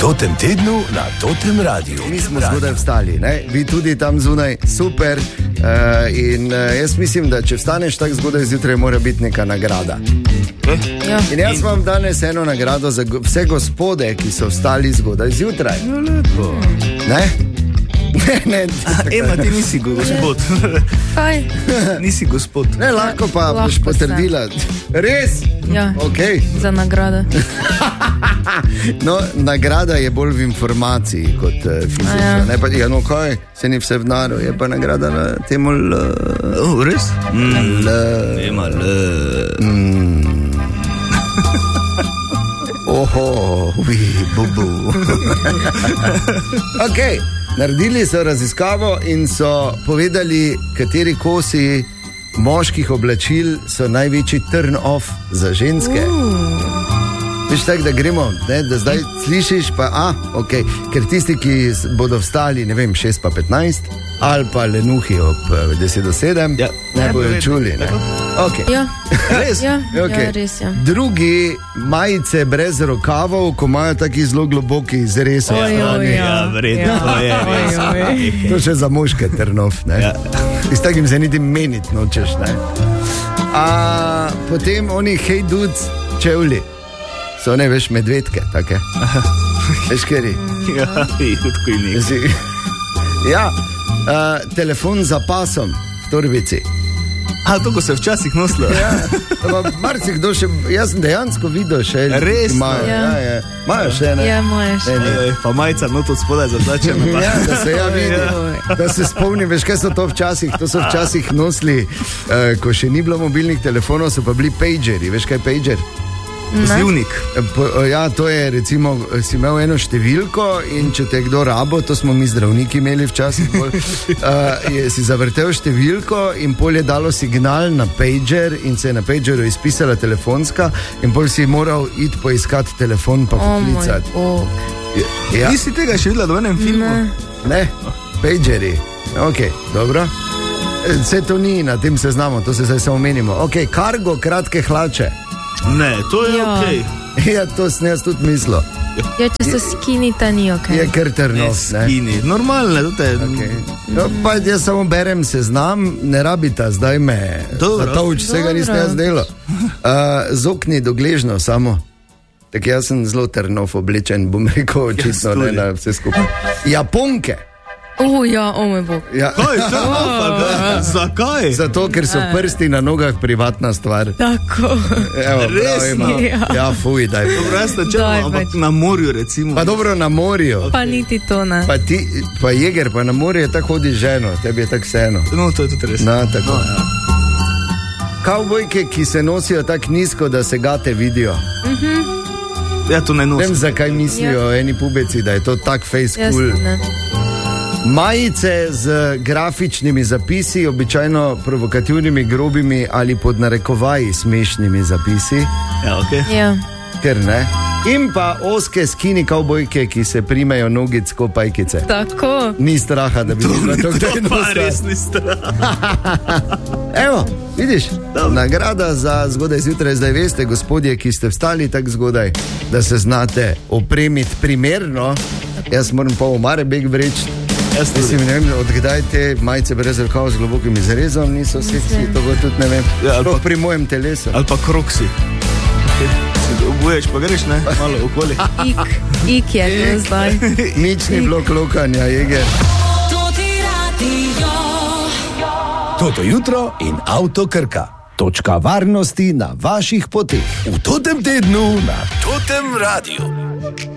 Totem tednu na Totem radiju. Mi smo zgodaj vstali, ne? Vi tudi tam zunaj, super. In jaz mislim, da če vstaneš tako zgodaj zjutraj, mora biti neka nagrada. Ja. In jaz vam danes eno nagrado za vse gospode, ki so vstali zgodaj zjutraj. Ne? Ne, Ema, ti nisi gospod. Kaj? Nisi gospod. Ne, lahko pa boš potrdila. Res? Ja, Okay. za nagrado. No, nagrada je bolj v informaciji kot fizično. Ja. Ne pa, ja, no kaj, se ni vse v naru, je pa nagrada na temu Res? Ema, Oho, bubu. Ok, naredili so raziskavo in so povedali, kateri kosi moških oblačil so največji turn off za ženske. Veš tako, da gremo, ne, da zdaj slišiš, pa ok, ker tisti, ki bodo vstali, ne vem, 6 pa 15, ali pa lenuhi ob 10 do 7, Ja. ne bojo čuli, ne. Ok. Ja, Res? ja, Okay. ja, res je. Drugi majice brez rokavov, ko imajo taki zelo globoki izrez. Ja, verjetno, to je res. To še za moške trnov, ne? Ja. S takim se niti meniti nočeš, ne? Potem oni hey dudes čevlji. So ne, veš, medvedke, take. Veš, kjeri? Ja, jutko in nek. Ja, telefon za pasom v torbici. To, ko se včasih nosilo. Ja, marsikdo še, jaz sem dejansko videl še. Res? Imajo, Ja. Imajo še, ne? Ja, moraš. Ne. Pa majica not od spodaj zatlačena. Ja, da se vidi, da se spomnim, veš, kaj so to včasih. To so včasih nosili, ko še ni bilo mobilnih telefonov, so pa bili pageri. Veš, kaj je pager? Zivnik. Ja, to je, recimo, si imel eno številko in če te kdo rabo, to smo mi zdravniki imeli včasih, si zavrtel številko in pol je dalo signal na pager in se je na pageru izpisala telefonska in pol si moral iti poiskati telefon pa poklicati. Ja. Nisi tega še videla v enem filmu? Ne, pageri. Ok, dobro. Vse to ni na tem seznamu, to se zdaj samo menimo. Ok, kargo, kratke hlače. Ne, to je Ja. okej. Ja, to sem jaz tudi mislil. Ja, če so skinita, ni ok. Je kar trnov, ne? Skini, normalne, to je. Okay. No, pa jaz samo berem seznam, ne rabita zdaj me. Dobro. Zatavč, vsega Dobro. nisem jaz delal. Zokni dogležno samo. Tako jaz sem zelo trnov oblečen, bom rekel, očitno ne na vse skupaj. Japonke. Ja, o moj bog. Ja. Kaj, zakaj? Zato, ker so prsti na nogah privatna stvar. Tako. Evo, Resno? prav ima. Ja, fuj, daj. Dobro, jaz Daj, načelno, ampak pač. na morju recimo. Pa dobro na morju. Pa niti to ne. Pa jeger, pa na morju je tako hodi ženo, tebi je tako vseeno. No, to je tudi res. No, tako. No, ja. Kavbojke, ki se nosijo tako nizko, da se gate vidijo. Ja, to ne Ne vem, nosim. zakaj mislijo eni pubeci, da je to tak face Jaz cool. ne. Majice z grafičnimi zapisi, običajno provokativnimi, grobimi ali pod narekovaji smešnimi zapisi, Ja, okej. Ja. ker ne. In pa oske skini kavbojke, ki se primejo nogic kot pajkice. Tako. Ni straha, da bi bilo to kdaj To pa nosila. res ni strah. Evo, vidiš, nagrada za zgodaj zjutraj, zdaj veste, gospodje, ki ste vstali tako zgodaj, da se znate opremiti primerno. Jaz moram pa v Marebeg vreči. Jaz tudi. Mislim, ne vem, odkdaj te majice brez rokavov z globokim izrezom niso seksi, to bo tudi ne vem. Ja, ali Sploh pa- pri mojem telesu. Ali pa kroksi. Obuješ, pa greš, ne? Malo okoli. Ik je to zdaj. Nič ni bilo klokanja, jeger. Toto jutro in Avto Krka. Točka varnosti na vaših poteh. V Totem tednu na Totem radiju.